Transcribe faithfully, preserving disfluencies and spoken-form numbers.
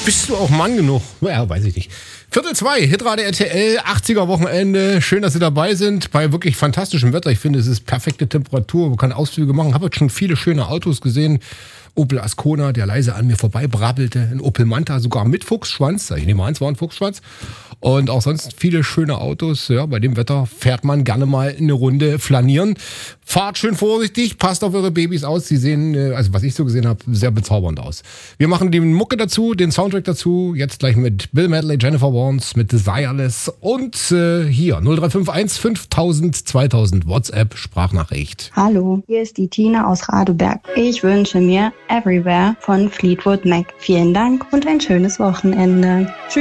Bist du auch Mann genug? Ja, weiß ich nicht. Viertel zwei, Hitradio R T L, achtziger Wochenende. Schön, dass Sie dabei sind bei wirklich fantastischem Wetter. Ich finde, es ist perfekte Temperatur. Man kann Ausflüge machen. Ich habe jetzt schon viele schöne Autos gesehen. Opel Ascona, der leise an mir vorbei brabbelte. Ein Opel Manta, sogar mit Fuchsschwanz. Ich nehme an, es war ein Fuchsschwanz. Und auch sonst viele schöne Autos. Ja, bei dem Wetter fährt man gerne mal eine Runde flanieren. Fahrt schön vorsichtig, passt auf eure Babys aus. Sie sehen, also was ich so gesehen habe, sehr bezaubernd aus. Wir machen die Mucke dazu, den Soundtrack dazu. Jetzt gleich mit Bill Medley, Jennifer Warnes, mit Desireless. Und äh, hier null drei fünf eins fünftausend zweitausend WhatsApp Sprachnachricht. Hallo, hier ist die Tina aus Radeberg. Ich wünsche mir Everywhere von Fleetwood Mac. Vielen Dank und ein schönes Wochenende. Tschüss.